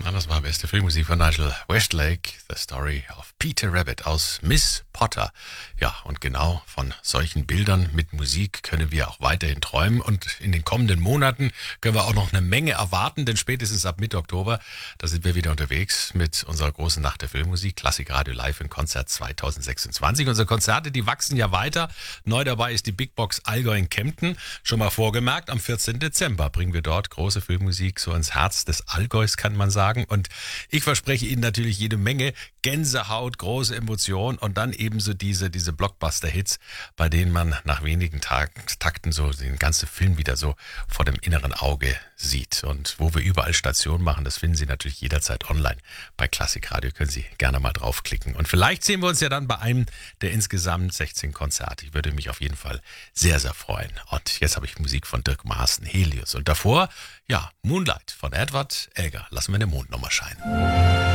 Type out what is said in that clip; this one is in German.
Ja, das war beste Filmmusik von Nigel Westlake, The Story of Peter Rabbit aus Miss Potter. Ja, und genau von solchen Bildern mit Musik können wir auch weiterhin träumen. Und in den kommenden Monaten können wir auch noch eine Menge erwarten, denn spätestens ab Mitte Oktober, da sind wir wieder unterwegs mit unserer großen Nacht der Filmmusik, Klassikradio Live in Konzert 2026. Unsere Konzerte, die wachsen ja weiter. Neu dabei ist die Big Box Allgäu in Kempten. Schon mal vorgemerkt, am 14. Dezember bringen wir dort große Filmmusik so ins Herz des Allgäus, kann man sagen. Und ich verspreche Ihnen natürlich jede Menge Gänsehaut, große Emotionen und dann ebenso diese Blockbuster-Hits, bei denen man nach wenigen Takten so den ganzen Film wieder so vor dem inneren Auge sieht. Und wo wir überall Stationen machen, das finden Sie natürlich jederzeit online. Bei Klassikradio können Sie gerne mal draufklicken. Und vielleicht sehen wir uns ja dann bei einem der insgesamt 16 Konzerte. Ich würde mich auf jeden Fall sehr, sehr freuen. Und jetzt habe ich Musik von Dirk Maaßen, Helios. Und davor, ja, Moonlight von Edward Elgar. Lassen wir den Mond nochmal scheinen.